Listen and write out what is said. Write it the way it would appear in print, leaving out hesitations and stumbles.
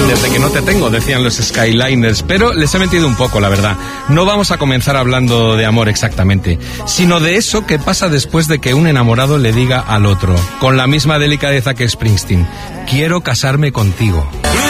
Desde que no te tengo, decían los Skyliners, pero les he mentido un poco, la verdad. No vamos a comenzar hablando de amor exactamente, sino de eso que pasa después de que un enamorado le diga al otro, con la misma delicadeza que Springsteen, quiero casarme contigo.